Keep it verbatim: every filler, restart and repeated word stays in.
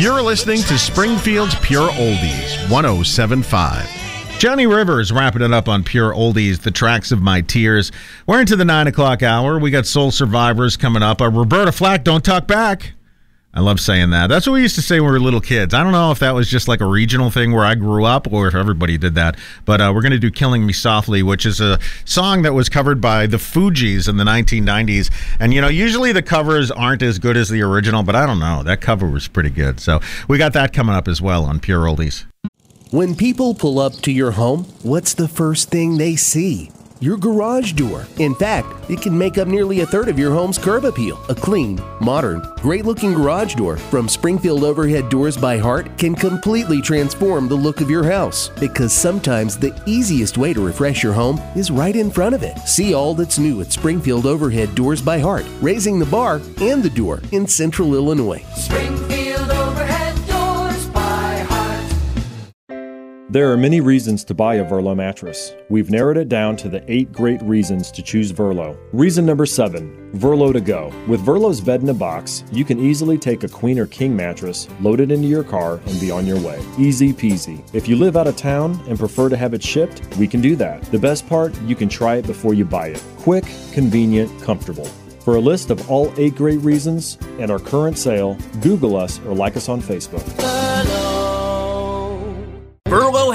You're listening to Springfield's Pure Oldies, one oh seven point five. Johnny Rivers wrapping it up on Pure Oldies, the tracks of my tears. We're into the nine o'clock hour. We got Soul Survivors coming up. Uh, Roberta Flack, don't talk back. I love saying that. That's what we used to say when we were little kids. I don't know if that was just like a regional thing where I grew up or if everybody did that. But uh, we're going to do Killing Me Softly, which is a song that was covered by the Fugees in the nineteen nineties. And, you know, usually the covers aren't as good as the original, but I don't know. That cover was pretty good. So we got that coming up as well on Pure Oldies. When people pull up to your home, what's the first thing they see? Your garage door. In fact, it can make up nearly a third of your home's curb appeal. A clean, modern, great-looking garage door from Springfield Overhead Doors by Heart can completely transform the look of your house. Because sometimes the easiest way to refresh your home is right in front of it. See all that's new at Springfield Overhead Doors by Heart, raising the bar and the door in Central Illinois. Springfield Overhead Doors by Heart. There are many reasons to buy a Verlo mattress. We've narrowed it down to the eight great reasons to choose Verlo. Reason number seven, Verlo to go. With Verlo's bed in a box, you can easily take a queen or king mattress, load it into your car, and be on your way. Easy peasy. If you live out of town and prefer to have it shipped, we can do that. The best part, you can try it before you buy it. Quick, convenient, comfortable. For a list of all eight great reasons and our current sale, Google us or like us on Facebook.